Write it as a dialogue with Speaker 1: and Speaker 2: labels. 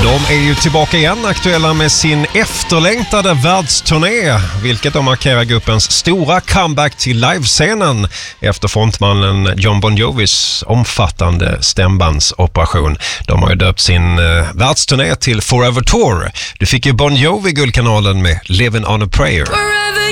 Speaker 1: De är ju tillbaka igen, aktuella med sin efterlängtade världsturné, vilket de markerar gruppens stora comeback till livescenen efter frontmannen Jon Bon Jovis omfattande stämbandsoperation. De har ju döpt sin världsturné till Forever Tour. Du fick ju Bon Jovi guldkanalen med Living on a Prayer.